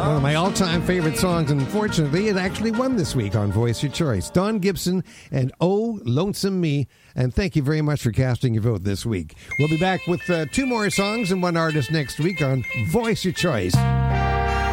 One of my all-time favorite songs, and unfortunately, it actually won this week on Voice Your Choice. Don Gibson and Oh, Lonesome Me. And thank you very much for casting your vote this week. We'll be back with two more songs and one artist next week on Voice Your Choice.